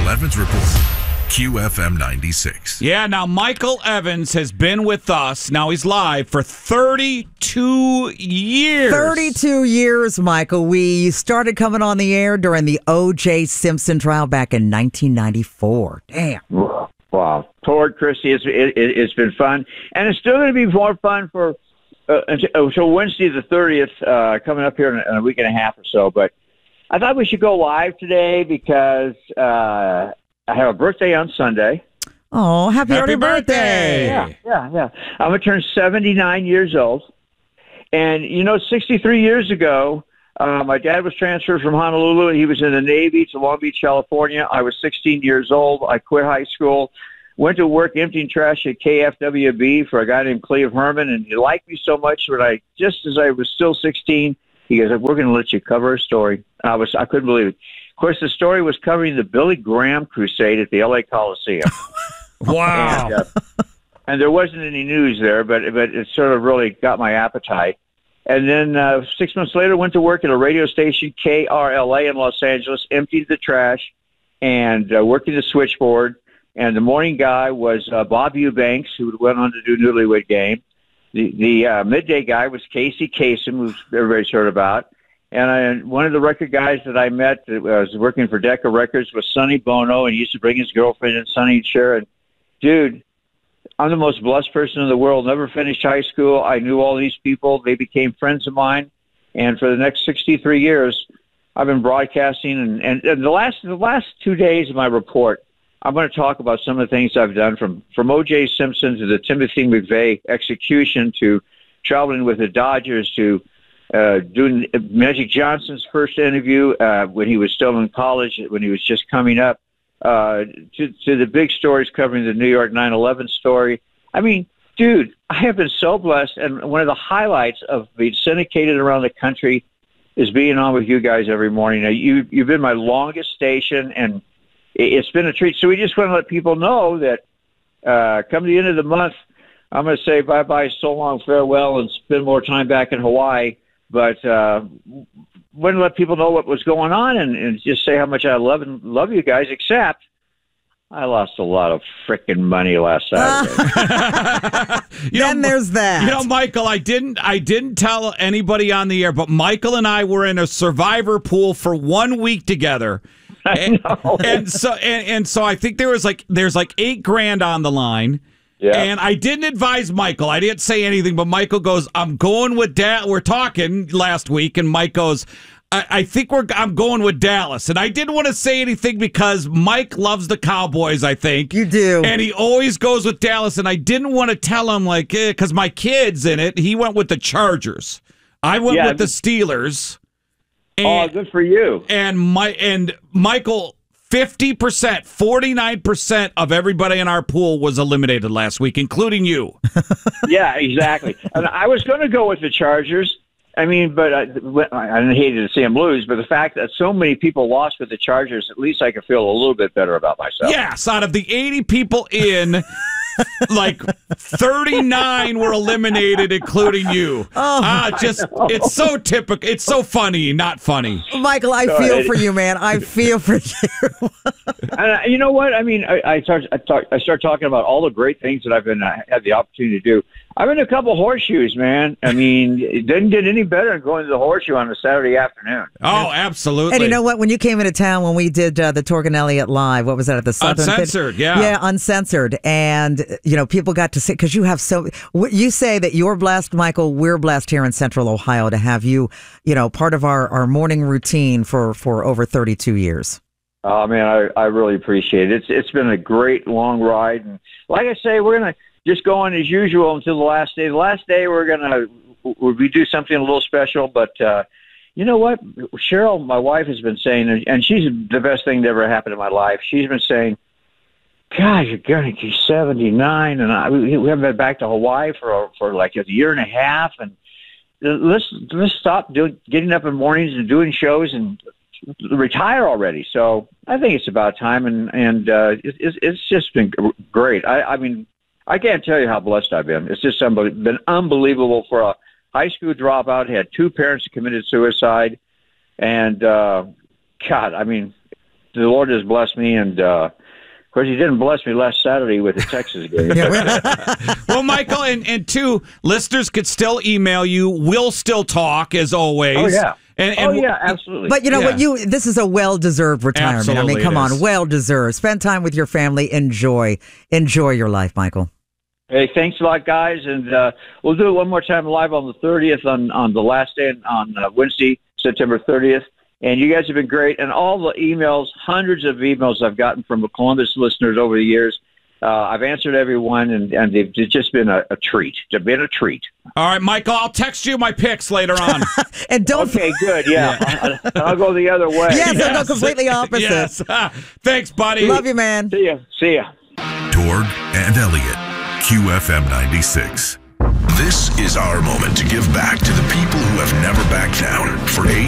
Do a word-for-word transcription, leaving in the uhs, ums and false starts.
Michael Evans Report. Q F M ninety-six. Yeah, now Michael Evans has been with us. Now he's live for thirty-two years. thirty-two years, Michael. We started coming on the air during the O J Simpson trial back in nineteen ninety-four. Damn. Wow. Toward Christy, it's, it, it, it's been fun. And it's still going to be more fun for uh, until, so Wednesday the thirtieth, uh, coming up here in a, in a week and a half or so. But I thought we should go live today because uh, I have a birthday on Sunday. Oh, happy, happy early birthday. birthday. Yeah, yeah, yeah. I'm going to turn seventy-nine years old. And, you know, sixty-three years ago, uh, my dad was transferred from Honolulu. He was in the Navy to Long Beach, California. I was sixteen years old. I quit high school, went to work emptying trash at K F W B for a guy named Cleve Herman. And he liked me so much that I, just as I was still sixteen, he goes, "We're going to let you cover a story." I was, I couldn't believe it. Of course, the story was covering the Billy Graham crusade at the L A Coliseum. Wow. And, uh, and there wasn't any news there, but but it sort of really got my appetite. And then uh, six months later, went to work at a radio station, K R L A in Los Angeles, emptied the trash, and uh, worked in the switchboard. And the morning guy was uh, Bob Eubanks, who went on to do Newlywed Game. The the uh, midday guy was Casey Kasem, who everybody's heard about. And I, one of the record guys that I met that was working for Decca Records was Sonny Bono, and he used to bring his girlfriend and Sonny and share. And dude, I'm the most blessed person in the world. Never finished high school. I knew all these people. They became friends of mine. And for the next sixty-three years, I've been broadcasting. And, and, and the last the last two days of my report, I'm going to talk about some of the things I've done, from, from O J Simpson to the Timothy McVeigh execution, to traveling with the Dodgers, to uh, doing Magic Johnson's first interview uh, when he was still in college, when he was just coming up, uh, to, to the big stories covering the New York nine eleven story. I mean, dude, I have been so blessed. And one of the highlights of being syndicated around the country is being on with you guys every morning. Now, you, you've been my longest station, and it's been a treat. So we just want to let people know that uh, come the end of the month, I'm going to say bye-bye, so long, farewell, and spend more time back in Hawaii. But uh, want to let people know what was going on, and, and just say how much I love and love you guys, except I lost a lot of frickin' money last Saturday. You Then know, there's that. You know, Michael, I didn't I didn't tell anybody on the air, but Michael and I were in a survivor pool for one week together. And, and so and, and so I think there was like there's like eight grand on the line. Yeah. And I didn't advise Michael. I didn't say anything, but Michael goes, "I'm going with Dad." We're talking last week, and Mike goes, I, I think we're I'm going with Dallas. And I didn't want to say anything because Mike loves the Cowboys, I think. You do. And he always goes with Dallas, and I didn't want to tell him, like, because eh, my kid's in it. He went with the Chargers. I went yeah, with the Steelers. And, oh, good for you. And my and Michael, fifty percent, forty-nine percent of everybody in our pool was eliminated last week, including you. Yeah, exactly. And I was going to go with the Chargers. I mean, but I, I hated to see them lose, but the fact that so many people lost with the Chargers, at least I could feel a little bit better about myself. Yes, out of the eighty people in, like thirty-nine were eliminated, including you. Oh, ah, just it's so typical. It's so funny, not funny. Michael, I So feel it- for you, man. I feel for you. And uh, you know what? I mean, I, I start I, talk, I start talking about all the great things that I've been uh, had the opportunity to do. I've been to a couple horseshoes, man. I mean, it didn't get any better than going to the horseshoe on a Saturday afternoon. Oh, absolutely. And you know what? When you came into town, when we did uh, the Torg and Elliott Live, what was that at the Southern? Uncensored, yeah. Yeah, Uncensored. And, you know, people got to see, because you have so, you say that you're blessed, Michael, we're blessed here in Central Ohio to have you, you know, part of our, our morning routine for, for over thirty-two years. Oh man, I, I really appreciate it. It's it's been a great long ride, and like I say, we're gonna just go on as usual until the last day. The last day we're gonna we do something a little special, but uh, you know what? Cheryl, my wife, has been saying, and she's the best thing that ever happened in my life. She's been saying, "God, you're gonna be seventy-nine," and I, we haven't been back to Hawaii for for like a year and a half, and let's let's stop doing getting up in the mornings and doing shows and retire already. So I think it's about time, and and uh, it, it's it's just been great. I, I mean, I can't tell you how blessed I've been. It's just unbe- been unbelievable for a high school dropout. Had two parents who committed suicide, and uh, God, I mean, the Lord has blessed me, and uh, of course, He didn't bless me last Saturday with the Texas game. Well, Michael, and, and two, listeners could still email you. We'll still talk, as always. Oh, yeah. And, and oh, yeah, absolutely. But you know yeah. what? You this is a well-deserved retirement. Absolutely I mean, come it on, is. well-deserved. Spend time with your family. Enjoy, enjoy your life, Michael. Hey, thanks a lot, guys, and uh, we'll do it one more time live on the thirtieth on, on the last day on uh, Wednesday, September thirtieth. And you guys have been great, and all the emails, hundreds of emails I've gotten from Columbus listeners over the years. Uh, I've answered every one, and, and they've just been a, a treat. It's been a treat. All right, Michael, I'll text you my picks later on. And don't. Okay, good. Yeah, yeah. I'll, I'll go the other way. Yes, yes. I'll go completely opposite. Yes. Thanks, buddy. Love you, man. See ya. See ya. Torg and Elliott, Q F M ninety-six. This is our moment to give back to the people who have never backed down for eight